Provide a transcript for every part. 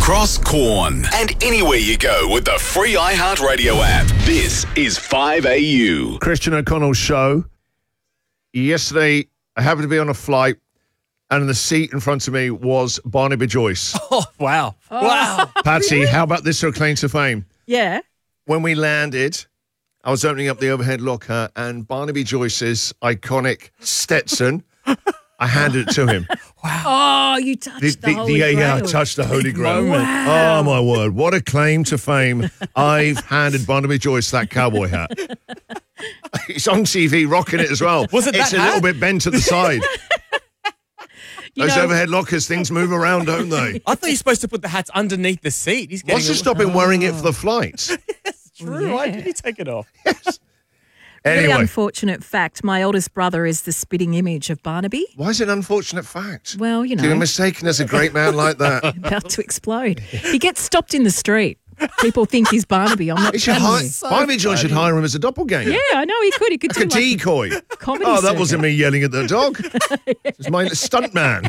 across Corn and anywhere you go with the free iHeartRadio app. This is 5AU. Christian O'Connell's show. Yesterday, I happened to be on a flight, and in the seat in front of me was Barnaby Joyce. Oh, wow. Wow. Patsy, how about this for a claim to fame? Yeah. When we landed, I was opening up the overhead locker, and Barnaby Joyce's iconic Stetson, I handed it to him. Oh, you touched the Holy Grail. Yeah, I touched the Holy Grail. Wow. Oh, my word. What a claim to fame. I've handed Barnaby Joyce that cowboy hat. He's on TV rocking it as well. Was it It's that a little hat? bit bent at the side. You Those know- overhead lockers, things move around, don't they? I thought you're supposed to put the hats underneath the seat. He's getting What's to stop him wearing it for the flight? True. Why did he take it off? Really Anyway, unfortunate fact. My oldest brother is the spitting image of Barnaby. why is it an unfortunate fact? Well, you To be know, mistaken as a great man like that. about to explode. He gets stopped in the street. People think he's Barnaby. I'm not He should telling hire, you. Barnaby Joyce should hire him as a doppelganger. Yeah, I know he could. He could Like do a decoy. comedy Oh, that circuit. wasn't me yelling at the dog. It's my stunt man.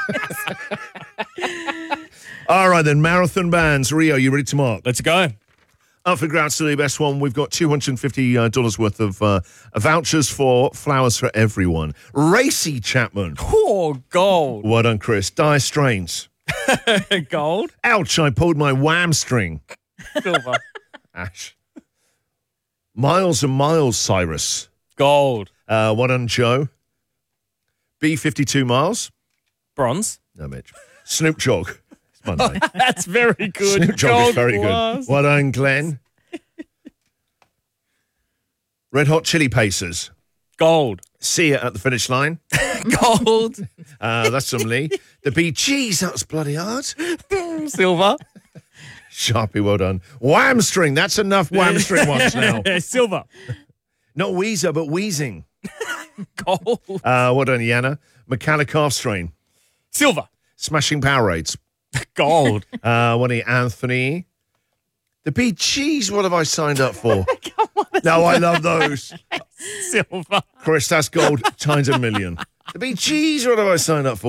All right, then. Marathon bands. Rio, you ready to mark? Let's go. Up for grabs to the best one. We've got $250 worth of vouchers for Flowers for Everyone. Racy Chapman. Oh, gold. Well done, Chris. Dire Strains. Gold. Ouch, I pulled my wham string. Silver. Ash. Miles and Miles, Cyrus. Gold. Well done, Joe. B52 Miles. Bronze. No, Mitch. Snoop Dogg. It's Monday. That's very good. Snoop Dogg Gold is very plus. good. Well done, Glenn. Red Hot Chili Pacers. Gold. See you at the finish line. Gold. That's some Lee. The Bee Gees, that was bloody hard. Silver. Sharpie, well done. Wham string, that's enough wham string ones now. Silver. Not Weezer, but Wheezing. Gold. Well done, Yana. Metallic Calf Strain. Silver. Smashing Powerades. Gold. What are you, Anthony? The Bee Gees, what have I signed up for? No, I love those. Silver. Chris, that's gold times a million. The Bee Gees, what have I signed up for?